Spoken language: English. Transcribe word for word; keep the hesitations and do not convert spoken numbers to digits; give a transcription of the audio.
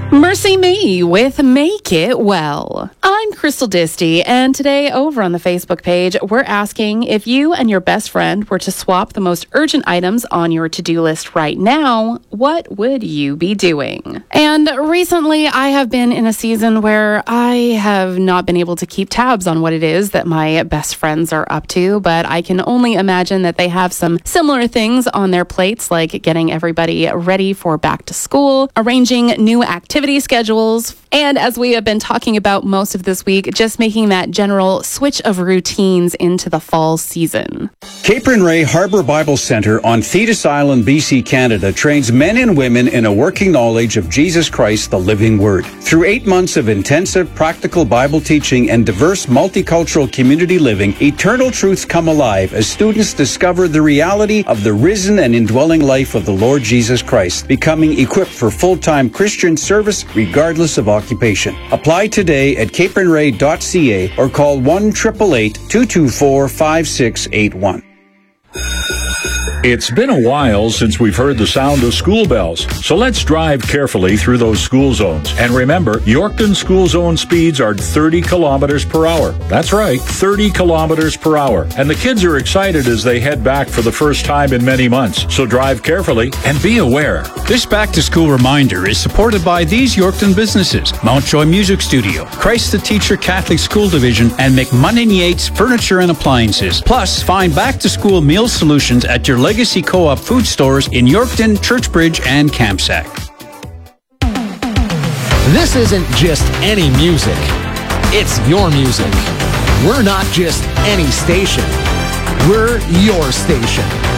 Mercy Me with Make It Well. I'm Crystal Disty, and today over on the Facebook page, we're asking if you and your best friend were to swap the most urgent items on your to-do list right now, what would you be doing? And recently, I have been in a season where I have not been able to keep tabs on what it is that my best friends are up to, but I can only imagine that they have some similar things on their plates, like getting everybody ready for back to school, arranging new activities, activity schedules, and as we have been talking about most of this week, just making that general switch of routines into the fall season. Capron Ray Harbor Bible Center on Thetis Island, B C, Canada trains men and women in a working knowledge of Jesus Christ, the living Word. Through eight months of intensive practical Bible teaching and diverse multicultural community living, eternal truths come alive as students discover the reality of the risen and indwelling life of the Lord Jesus Christ, becoming equipped for full-time Christian service regardless of occupation. Apply today at capron ray dot c a or call one eight eight eight, two two four, five six eight one. It's been a while since we've heard the sound of school bells, so let's drive carefully through those school zones. And remember, Yorkton school zone speeds are thirty kilometers per hour. That's right, thirty kilometers per hour. And the kids are excited as they head back for the first time in many months. So drive carefully and be aware. This back-to-school reminder is supported by these Yorkton businesses: Mountjoy Music Studio, Christ the Teacher Catholic School Division, and McMunnin Yates Furniture and Appliances. Plus, find back-to-school meal solutions at your Legacy Co-op food stores in Yorkton, Churchbridge, and Campsack. This isn't just any music. It's your music. We're not just any station. We're your station.